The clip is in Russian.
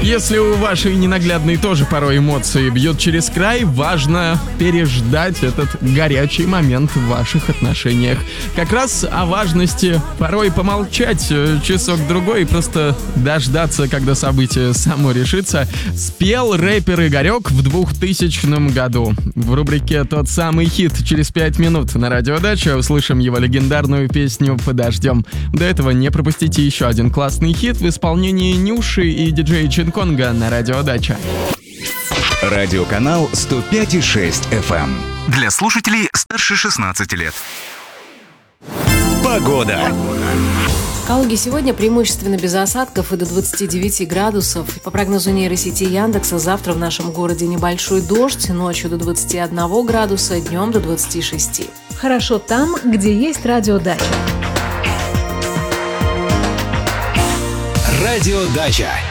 Если у вашей ненаглядной тоже порой эмоции бьют через край, важно переждать этот горячий момент в ваших отношениях. Как раз о важности порой помолчать часок-другой и просто дождаться, когда событие само решится, спел рэпер Игорек в 2000 году. В рубрике «Тот самый хит» через 5 минут на Радио Дача услышим его легендарную песню «Подождем». До этого не пропустите еще один классный хит в исполнении Нюши и диджея Чинконга на Радио Дача. Радиоканал 105,6 FM. Для слушателей старше 16 лет. Погода. В Калуге сегодня преимущественно без осадков и до 29 градусов. По прогнозу нейросети Яндекса, завтра в нашем городе небольшой дождь, ночью до 21 градуса, днем до 26. Хорошо там, где есть Радио Дача. Радио Дача.